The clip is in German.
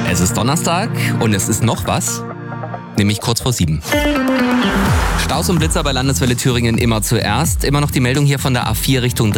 Es ist Donnerstag und es ist noch was, nämlich kurz vor 7. Staus und Blitzer bei Landeswelle Thüringen immer zuerst. Immer noch die Meldung hier von der A4 Richtung